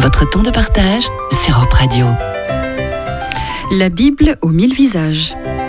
Votre temps de partage sur Europe Radio. La Bible aux 1000 visages.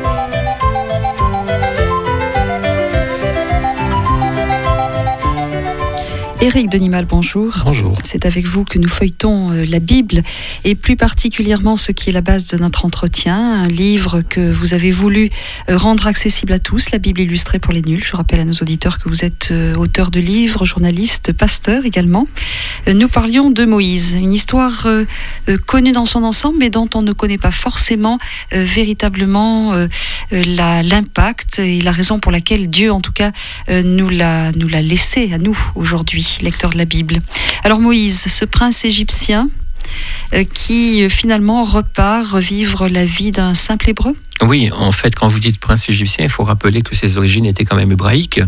Éric Denimal, bonjour. Bonjour. C'est avec vous que nous feuilletons la Bible et plus particulièrement ce qui est la base de notre entretien, un livre que vous avez voulu rendre accessible à tous, la Bible illustrée pour les nuls. Je rappelle à nos auditeurs que vous êtes auteur de livres, journaliste, pasteur également. Nous parlions de Moïse, une histoire connue dans son ensemble mais dont on ne connaît pas forcément véritablement l'impact et la raison pour laquelle Dieu en tout cas nous l'a laissé à nous aujourd'hui, lecteur de la Bible. Alors Moïse, ce prince égyptien qui finalement repart revivre la vie d'un simple hébreu. Oui, en fait, quand vous dites prince égyptien, il faut rappeler que ses origines étaient quand même hébraïques.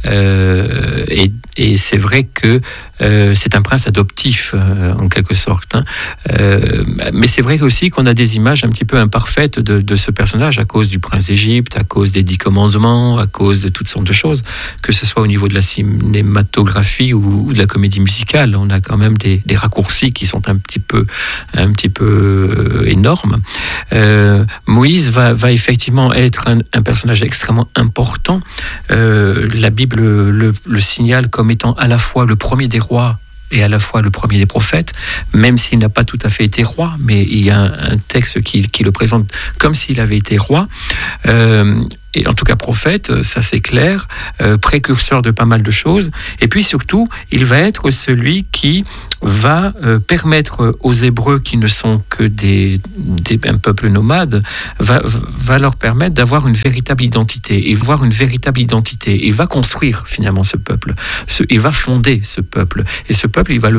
Et c'est vrai que c'est un prince adoptif, en quelque sorte. Mais c'est vrai aussi qu'on a des images un petit peu imparfaites de ce personnage à cause du prince d'Égypte, à cause des 10 commandements, à cause de toutes sortes de choses, que ce soit au niveau de la cinématographie ou de la comédie musicale. On a quand même des raccourcis qui sont un petit peu énormes. Moïse va effectivement être un personnage extrêmement important. La Bible le signale comme étant à la fois le premier des rois et à la fois le premier des prophètes, même s'il n'a pas tout à fait été roi, mais il y a un texte qui le présente comme s'il avait été roi. Et en tout cas prophète, ça c'est clair, précurseur de pas mal de choses. Et puis surtout, il va être celui qui va permettre aux Hébreux, qui ne sont que un peuple nomade, va leur permettre d'avoir une véritable identité. Et voir une véritable identité, il va construire finalement ce peuple. Il va fonder ce peuple. Et ce peuple, il va le